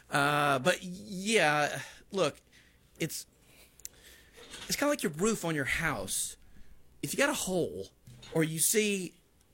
But yeah, look, it's kind of like your roof on your house. If you got a hole, or you see,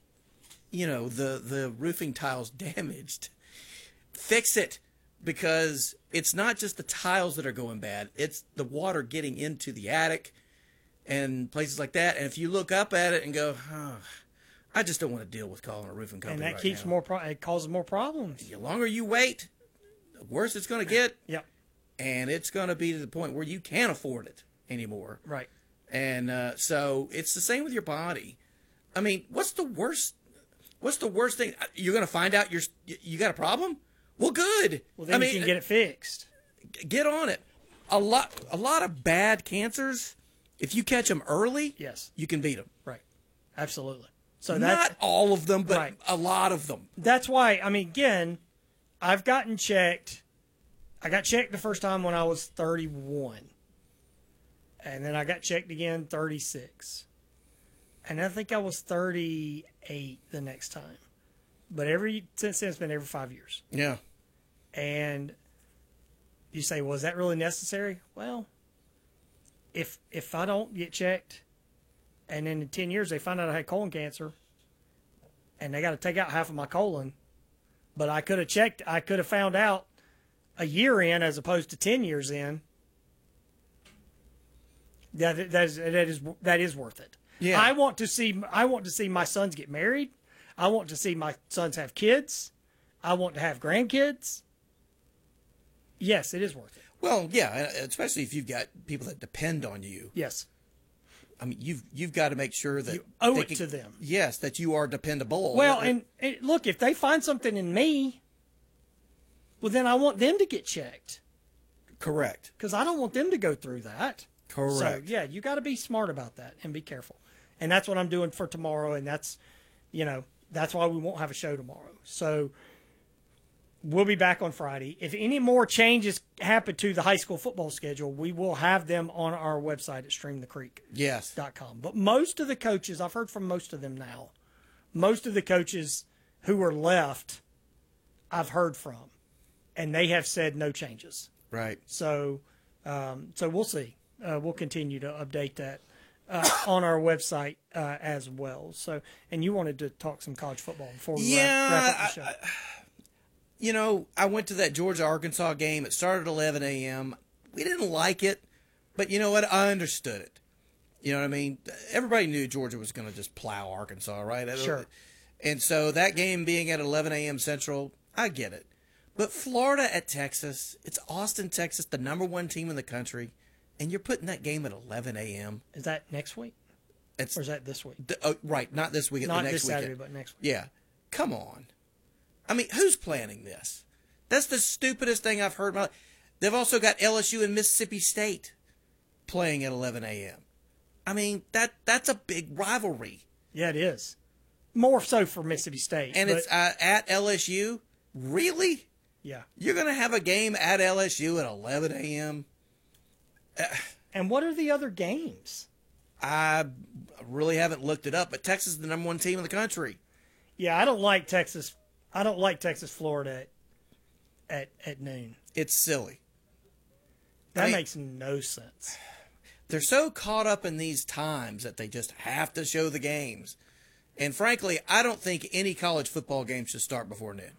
the roofing tiles damaged, fix it, because it's not just the tiles that are going bad. It's the water getting into the attic and places like that. And if you look up at it and go, oh, I just don't want to deal with calling a roofing company and that right keeps now. it causes more problems. The longer you wait, the worse it's going to get. Yep. And it's going to be to the point where you can't afford it anymore. Right. And so it's the same with your body. I mean, what's the worst thing? You're going to find out you got a problem? Well, good. Well, then you can get it fixed. Get on it. A lot of bad cancers, if you catch them early, yes, you can beat them. Right. Absolutely. So not all of them, but right. A lot of them. That's why, I mean, again, I've gotten checked. I got checked the first time when I was 31. And then I got checked again 36. And I think I was 38 the next time. But since then, it's been every 5 years. Yeah. And you say, well, is that really necessary? Well, if I don't get checked, and then in 10 years they find out I had colon cancer, and they got to take out half of my colon, but I could have found out a year in as opposed to 10 years in, that is worth it. Yeah. I want to see my sons get married. I want to see my sons have kids. I want to have grandkids. Yes, it is worth it. Well, yeah, especially if you've got people that depend on you. Yes. I mean, you've got to make sure that you owe it to them. Yes, that you are dependable. Well, and look, if they find something in me, well, then I want them to get checked. Correct. Because I don't want them to go through that. Correct. So, yeah, you got to be smart about that and be careful. And that's what I'm doing for tomorrow, and that's why we won't have a show tomorrow. So we'll be back on Friday. If any more changes happen to the high school football schedule, we will have them on our website at streamthecreek.com. Yes. But most of the coaches, I've heard from most of them now, most of the coaches who are left, I've heard from, and they have said no changes. Right. So we'll see. We'll continue to update that on our website as well. So, and you wanted to talk some college football before we wrap up the show. I went to that Georgia-Arkansas game. It started at 11 a.m. We didn't like it, but you know what? I understood it. You know what I mean? Everybody knew Georgia was going to just plow Arkansas, right? Sure. And so that game being at 11 a.m. Central, I get it. But Florida at Texas, it's Austin, Texas, the #1 team in the country, and you're putting that game at 11 a.m. Is that next week? Or is that this week? Right, not this week. Not the next this Saturday, weekend. but next week. Yeah. Come on. I mean, who's planning this? That's the stupidest thing I've heard in my life. They've also got LSU and Mississippi State playing at 11 a.m. I mean, that's a big rivalry. Yeah, it is. More so for Mississippi State. And it's at LSU? Really? Yeah. You're going to have a game at LSU at 11 a.m.? And what are the other games? I really haven't looked it up, but Texas is the #1 team in the country. Yeah, I don't like Texas. I don't like Texas, Florida at noon. It's silly. That makes no sense. They're so caught up in these times that they just have to show the games. And frankly, I don't think any college football game should start before noon.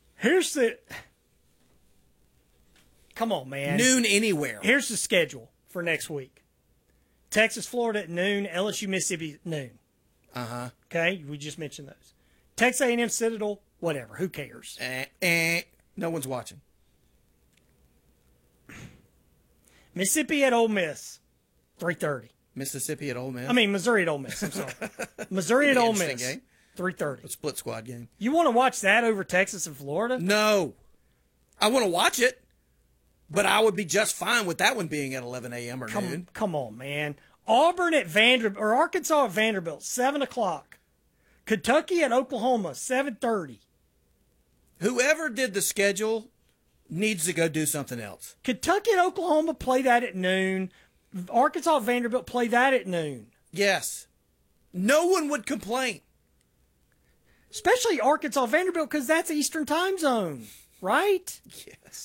Come on, man. Noon anywhere. Here's the schedule for next week. Texas, Florida at noon. LSU, Mississippi at noon. Uh-huh. Okay? We just mentioned those. Texas A&M, Citadel, whatever. Who cares? No one's watching. Mississippi at Ole Miss, 3:30. Mississippi at Ole Miss. I mean, Missouri at Ole Miss. I'm sorry. Missouri at Ole Miss, game. 3:30. A split squad game. You want to watch that over Texas and Florida? No. I want to watch it, but I would be just fine with that one being at 11 a.m. or noon. Come on, man. Auburn at Vanderbilt, or Arkansas at Vanderbilt, 7 o'clock. Kentucky at Oklahoma, 7:30. Whoever did the schedule needs to go do something else. Kentucky and Oklahoma play that at noon. Arkansas at Vanderbilt play that at noon. Yes. No one would complain. Especially Arkansas Vanderbilt, because that's Eastern time zone, right? Yes.